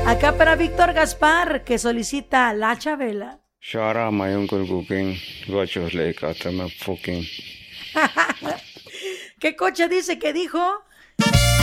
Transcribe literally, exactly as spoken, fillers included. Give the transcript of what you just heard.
Acá para Víctor Gaspar, que solicita la Chabela. Shara mayong kulguking, gochos le katama fucking. ¿Qué coche dice que dijo?